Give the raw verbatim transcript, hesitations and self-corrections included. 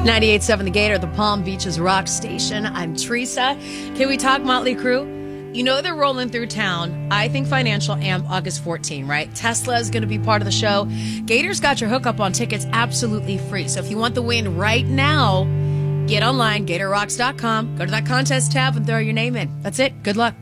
ninety-eight point seven The Gator, the Palm Beaches Rock Station. I'm Teresa. Can we talk Motley Crue? You know they're rolling through town. I think Financial Amp August fourteenth, right? Tesla is going to be part of the show. Gator's got your hookup on tickets absolutely free. So if you want the win right now, get online, gator rocks dot com. Go to that contest tab and throw your name in. That's it. Good luck.